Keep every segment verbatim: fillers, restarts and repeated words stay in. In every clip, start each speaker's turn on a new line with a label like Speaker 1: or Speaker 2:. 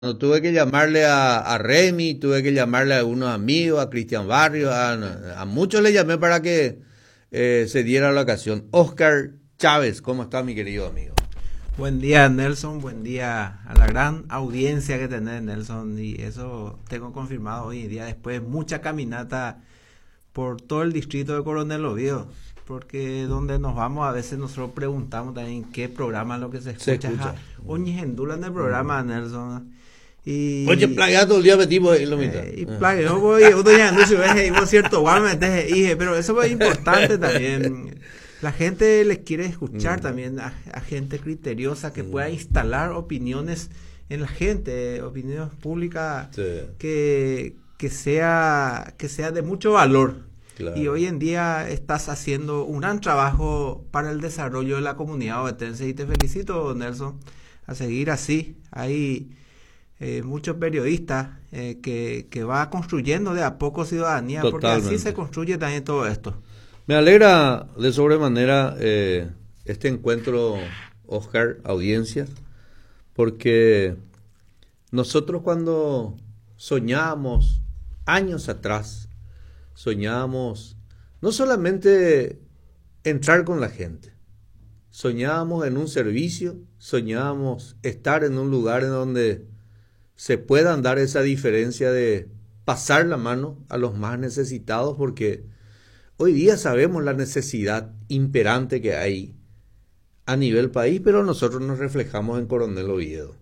Speaker 1: No, tuve que llamarle a, a Remy, tuve que llamarle a algunos amigos, a Cristian Barrio, a, a muchos le llamé para que eh, se diera la ocasión. Oscar Chávez, ¿cómo está mi querido amigo?
Speaker 2: Buen día, Nelson, buen día a la gran audiencia que tenés, Nelson, y eso tengo confirmado hoy en día después de mucha caminata por todo el distrito de Coronel Oviedo, porque donde nos vamos a veces nosotros preguntamos también qué programa es lo que se escucha.
Speaker 1: Se escucha.
Speaker 2: Oye, gendula en el programa, Nelson. Y,
Speaker 1: Oye, plagado todo el día metimos ahí lo mismo.
Speaker 2: Eh, y plague, yo voy, yo doy anuncio, ves, y cierto, igual me metes, dije, pero eso es importante también. La gente les quiere escuchar mm. también a, a gente criteriosa que mm. pueda instalar opiniones en la gente, opiniones públicas sí. que, que sea que sea de mucho valor. Claro. Y hoy en día estás haciendo un gran trabajo para el desarrollo de la comunidad ovetense y te felicito, Nelson, a seguir así. Hay eh, muchos periodistas eh, que, que va construyendo de a poco ciudadanía, Totalmente. Porque así se construye también todo esto.
Speaker 1: Me alegra de sobremanera eh, este encuentro, Oscar, audiencia, porque nosotros cuando soñábamos años atrás, soñábamos no solamente entrar con la gente, soñábamos en un servicio, soñábamos estar en un lugar en donde se puedan dar esa diferencia de pasar la mano a los más necesitados, porque hoy día sabemos la necesidad imperante que hay a nivel país, pero nosotros nos reflejamos en Coronel Oviedo.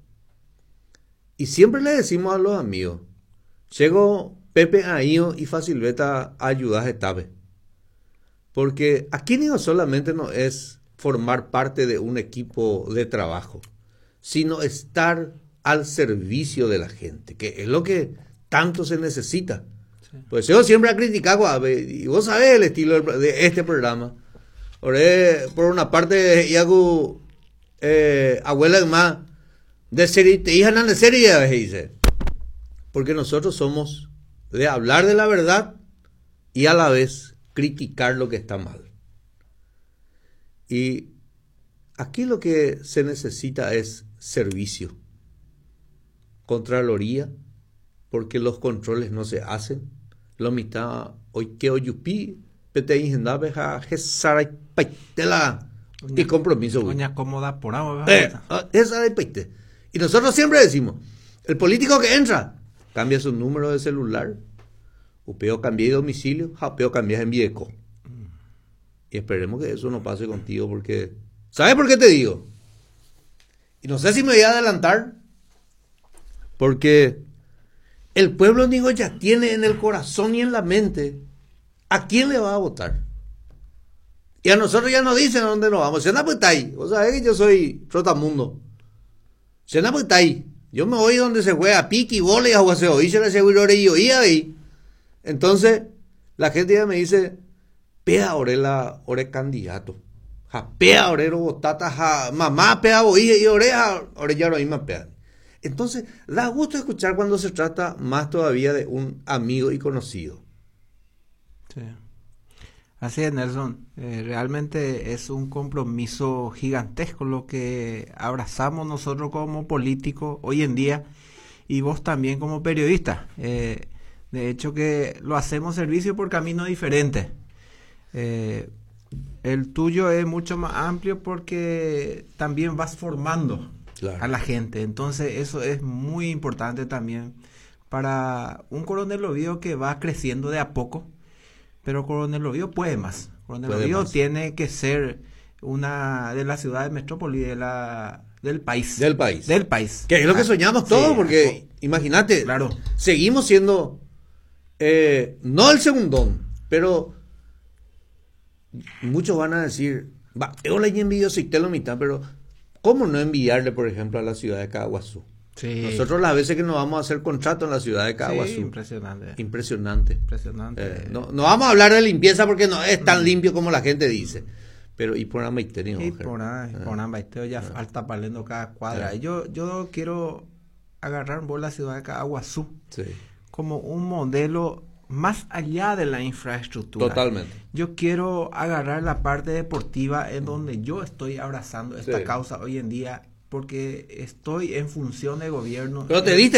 Speaker 1: Y siempre le decimos a los amigos, llego Pepe Aío y Facilbeta a ayudar a Etabe. Porque aquí no solamente no es formar parte de un equipo de trabajo, sino estar al servicio de la gente, que es lo que tanto se necesita. Pues yo siempre he criticado, y vos sabés el estilo de este programa. Por una parte, Iago, eh, abuela más, de serie, te hija de serie, dice. Porque nosotros somos de hablar de la verdad y a la vez criticar lo que está mal. Y aquí lo que se necesita es servicio, contraloría, porque los controles no se hacen. Lo mitad hoy que hoy yupi pete ingendabe ja jesaray paitela y compromiso.
Speaker 2: Doña cómoda por agua.
Speaker 1: Eh, esa de paite. Y nosotros siempre decimos, el político que entra cambia su número de celular, o peor cambia de domicilio, o peor cambia en Vieco. Mm. Y esperemos que eso no pase contigo, porque ¿sabes por qué te digo? Y no sé si me voy a adelantar, porque el pueblo digo ya tiene en el corazón y en la mente a quién le va a votar. Y a nosotros ya nos dicen a dónde nos vamos. Senaputay, vos sabés que yo soy trotamundo. Senaputay, yo me voy donde se juega piqui, bola y aguaseo. Y se le seguro y oí ahí. Entonces, la gente ya me dice, pea orela, ore candidato. Ja, pea orero botata, ja, mamá pea boí y oreja, ore ya lo mismo pea. Entonces, da gusto escuchar cuando se trata más todavía de un amigo y conocido.
Speaker 2: Sí. Así es, Nelson. Eh, realmente es un compromiso gigantesco lo que abrazamos nosotros como políticos hoy en día y vos también como periodista. Eh, de hecho que lo hacemos servicio por caminos diferentes. Eh, el tuyo es mucho más amplio porque también vas formando Claro. a la gente, entonces eso es muy importante también para un Coronel Oviedo que va creciendo de a poco, pero Coronel Oviedo puede más. Coronel puede Oviedo más. Tiene que ser una de las ciudades metrópolis de la del país.
Speaker 1: Del país.
Speaker 2: Del país.
Speaker 1: Que es lo que soñamos todos, sí, porque oh, imagínate, claro. seguimos siendo eh, no el segundón, pero muchos van a decir, va, yo le envidio si te lo mitad, pero ¿cómo no enviarle, por ejemplo, a la ciudad de Caguazú?
Speaker 2: Sí.
Speaker 1: Nosotros las veces que nos vamos a hacer contrato en la ciudad de Caguazú.
Speaker 2: Sí, impresionante.
Speaker 1: Impresionante.
Speaker 2: Impresionante.
Speaker 1: Eh, no, no vamos a hablar de limpieza porque no es tan limpio como la gente dice. Pero y por ahí tenemos.
Speaker 2: Y por ahí, por ahí ya ah. falta paliendo cada cuadra. Ah. Yo, yo quiero agarrar por la ciudad de Caguazú
Speaker 1: sí.
Speaker 2: como un modelo más allá de la infraestructura.
Speaker 1: Totalmente.
Speaker 2: Yo quiero agarrar la parte deportiva en donde yo estoy abrazando esta sí. causa hoy en día porque estoy en función de gobierno.
Speaker 1: Pero te
Speaker 2: en-
Speaker 1: diste